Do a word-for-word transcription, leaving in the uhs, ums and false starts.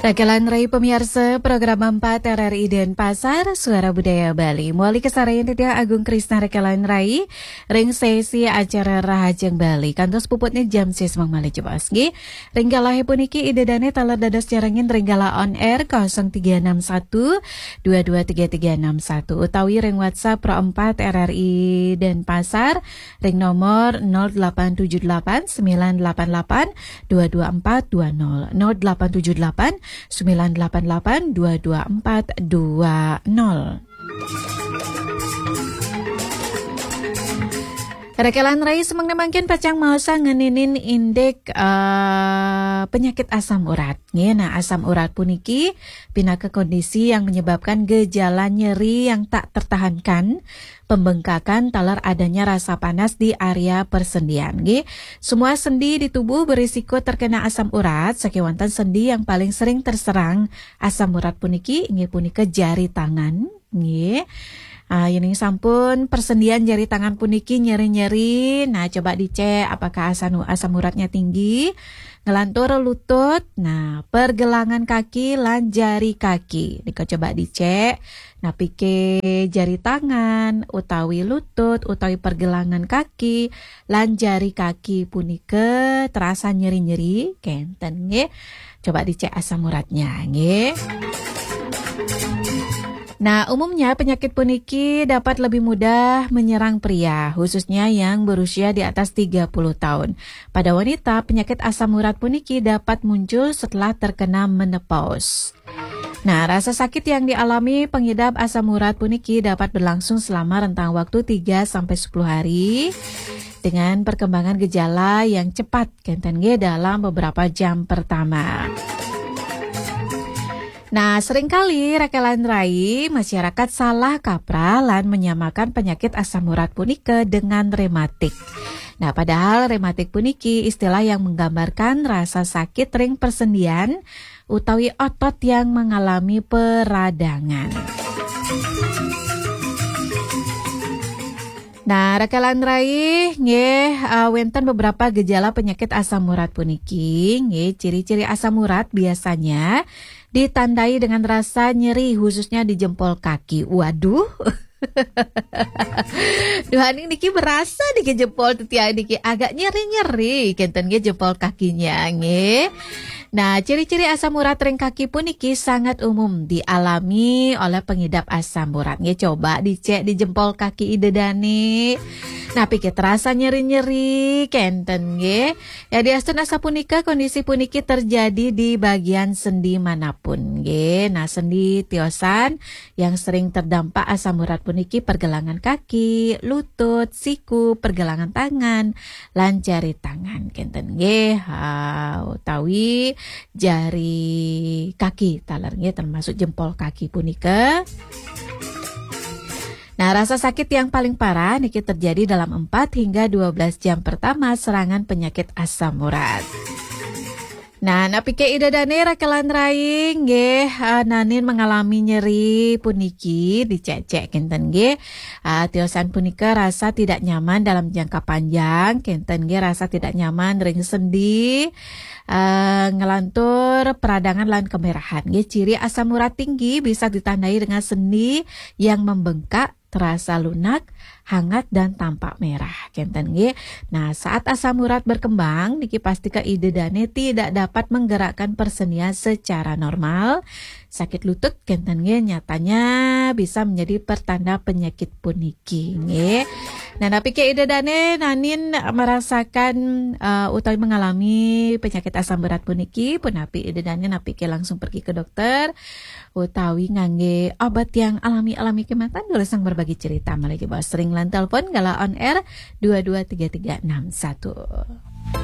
Rakalan Rai pemirsa program empat R R I Denpasar Suara Budaya Bali. Muali kesarayan Tidak Agung Krisna Rakalan Rai ring sesi acara Rahajeng Bali. Kantos puputnya jam ses mangmali jebasgi. Ringgala puniki idedane talar dadas jarangin ringgala on air nol tiga enam satu dua dua tiga tiga enam satu utawi ring WhatsApp Pro empat R R I Denpasar ring nomor nol delapan tujuh delapan sembilan delapan delapan dua dua empat dua nol nol delapan tujuh delapan sembilan delapan delapan dua dua empat dua nol. Rekalan Rai semang nemangkin pacang mausa ngeninin indek uh, penyakit asam urat. Nah, asam urat puniki pina ke kondisi yang menyebabkan gejala nyeri yang tak tertahankan, pembengkakan talar adanya rasa panas di area persendian. Nggih, semua sendi di tubuh berisiko terkena asam urat. Sakewantan sendi yang paling sering terserang asam urat puniki inggih punika jari tangan. Nggih. Ah, ini sampun persendian jari tangan puniki nyeri-nyeri. Nah, coba dicek apakah asam, asam uratnya tinggi. Ngelantur lutut. Nah, pergelangan kaki lan jari kaki. Dika coba dicek. Nah, pike jari tangan, utawi lutut, utawi pergelangan kaki, lan jari kaki punike terasa nyeri-nyeri. Kenten nggih. Coba dicek asam uratnya nggih. Nah, umumnya penyakit puniki dapat lebih mudah menyerang pria, khususnya yang berusia di atas tiga puluh tahun. Pada wanita, penyakit asam urat puniki dapat muncul setelah terkena menopause. Nah, rasa sakit yang dialami pengidap asam urat puniki dapat berlangsung selama rentang waktu tiga sampai sepuluh hari dengan perkembangan gejala yang cepat kenten ge dalam beberapa jam pertama. Nah, seringkali Rakalan Rai masyarakat salah kaprah lan menyamakan penyakit asam urat punike dengan rematik. Nah, padahal rematik puniki istilah yang menggambarkan rasa sakit ring persendian utawi otot yang mengalami peradangan. Nah, Rakalan Rai nggih uh, wenten beberapa gejala penyakit asam urat puniki. Nggih, ciri-ciri asam urat biasanya ditandai dengan rasa nyeri khususnya di jempol kaki. Waduh. Duh, ini niki berasa di jempol tetiak niki agak nyeri-nyeri kenten nggih jempol kakinya nggih. Nah, ciri-ciri asam urat ring kaki puniki sangat umum dialami oleh pengidap asam urat. Nggih, coba dicek di jempol kaki idedani. Nah, pikir terasa nyeri-nyeri kenten nggih. Ya diastun asa punika kondisi puniki terjadi di bagian sendi manapun nggih. Nah, sendi tiosan yang sering terdampak asam urat puniki pergelangan kaki, lutut, siku, pergelangan tangan, lan jari tangan kenten nggih. Ha, utawi jari kaki talar nggih termasuk jempol kaki punika. Nah, rasa sakit yang paling parah niki terjadi dalam empat hingga dua belas jam pertama serangan penyakit asam urat. Nah, napike idadane Rakalan Rai nggih uh, nanin mengalami nyeri puniki dicek-cek kenten nggih. Uh, tiosan punika rasa tidak nyaman dalam jangka panjang, kenten nggih rasa tidak nyaman ring sendi. Uh, ngelantur peradangan lan kemerahan. Nggih, ciri asam urat tinggi bisa ditandai dengan sendi yang membengkak, terasa lunak, hangat dan tampak merah. Kenten nggih. Nah, saat asam urat berkembang, niki pasti idedane tidak dapat menggerakkan persendian secara normal. Sakit lutut kenten nggih nyatanya bisa menjadi pertanda penyakit puniki nggih. Nah, napike idedane nanin merasakan uh, utawi mengalami penyakit asam urat puniki, punapi idedane napike langsung pergi ke dokter utawi ngangge obat yang alami-alami kematan dulu sang berbagi cerita malih bos sering lan telepon gala on air dua dua tiga tiga enam satu.